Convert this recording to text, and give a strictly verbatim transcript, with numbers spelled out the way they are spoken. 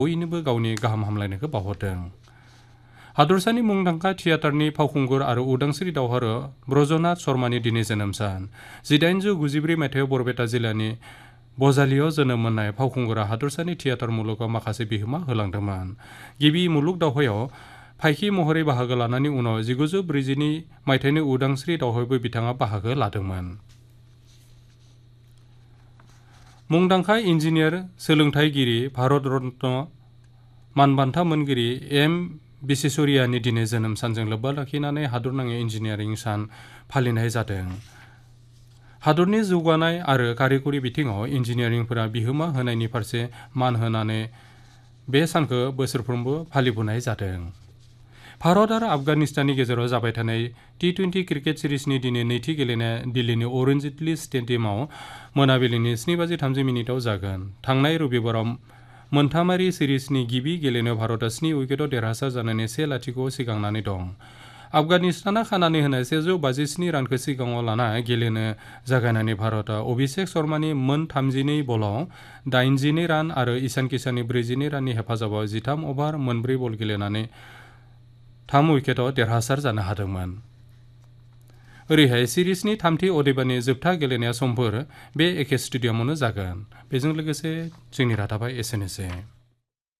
बयनोबो गावनि गाहाम हामलायनायखौ बावहरदों। हादरसानि मुंदांखा थियेटारनि फावखुंगुर आरो उदांस्रि दावहारु ब्रजनाथ शर्मानि दिनै जोनोम सान। जिदाइनजौ गुजिब्रै मायथाइयाव बरपेटा जिल्लानि बजालियाव जोनोम मोननाय फावखुंगुरा हादरसानि थियेटार मुलुगाव माखासे बिहोमा होलांदोंमोन। गिबि मुलुग दावहायाव फायखि महरै बाहागो लानायनि उनाव जिगुजौ ब्रैजिनै मायथाइनि उदांस्रि दावहायावबो बिथाङा बाहागो लादोंमोन। मुंदांखा इन्जिनियार, सोलोंथाइगिरि, भारत रत्न मानबान्था मोनगिरि एम विश्वेश्वरैयानि दिनै जोनोम सानजों लोब्बा लाखिनानै हादरनाङै इन्जिनियारिं सान फालिनाय जादों। हादरनि जौगानाय आरो कारिकरि बिथिङाव इन्जिनियारिंफोरा बिहोमा होनायनि फारसे मान होनानै बे सानखौ बोसोरफ्रोमबो फालिबोनाय जादों। भारत आरो आफगानिस्ताननि गेजेराव जाबाय थानाय टि टुवेन्टि क्रिकेट सिरिजनि दिनै नैथि गेलेनाया दिल्लीनि अरुण जेटली स्टेडियामाव मोनाबिलिनि स्नि बाजि थामजि मिनिटआव जागोन। थांनाय रबिबाराव मोनथामारि सिरिजनि गिबि गेलेनायाव भारतआ स्नि उइकेटआव देरहासार जानानै से लाथिख' सिगांनानै दं। आफगानिस्ताना खानानै होनाय सेजौ बाजिस्नि रानखौ सिगाङाव लाना गेलेनो जागायनानै भारतआ अभिषेक शर्मानि मोन थामजिनै बलाव दाइनजिनै रान आरो ईशान किशननि ब्रैजिनै राननि हेफाजाबाव जिथाम अभार मोनब्रै बल गेलेनानै थाम उइकेटआव देरहासार जानो हादोंमोन। ओरैहाय सिरिजनि थामथि अदेबानि जोबथा गेलेनाया समफोर बे एखे स्टेडियामावनो जागोन। बेजों लोगोसे जोंनि रादाबा एसेनोसै।